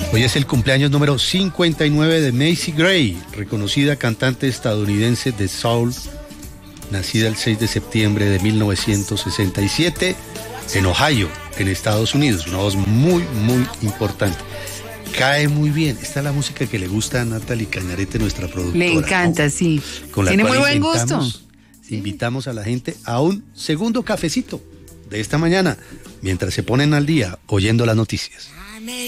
Hoy es el cumpleaños número 59 de Macy Gray, reconocida cantante estadounidense de soul, nacida el 6 de septiembre de 1967 en Ohio, en Estados Unidos. Una voz muy, muy importante. Cae muy bien. Esta es la música que le gusta a Natalie Cañarete, nuestra productora. Le encanta, ¿no? Sí. Con la Tiene cual muy buen gusto. Invitamos a la gente a un segundo cafecito de esta mañana, mientras se ponen al día oyendo las noticias.